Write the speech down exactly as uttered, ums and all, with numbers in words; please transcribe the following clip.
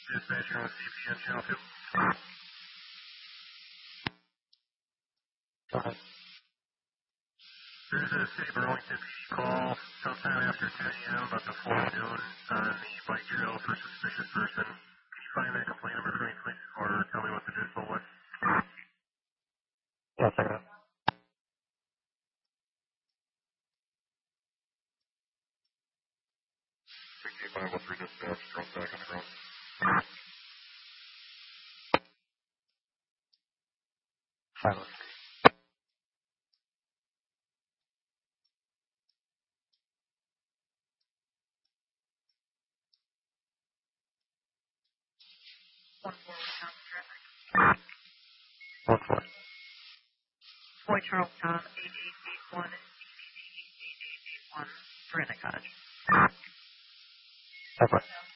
Dispatcher on C P N channel two. Go ahead. There's a City Burlington P D call sometime after ten a m about the full noon on the bike trail for suspicious person. Can you find that complaint number for me, please? Or tell me what the distal was? Yeah, check it out. sixty-five oh three dispatch, drone back on the ground. five oh three. One four Wisconsin traffic. One four. Boy Charlestown, eight eight eight one, eight eight eight one, Granite Cottage. Bye-bye.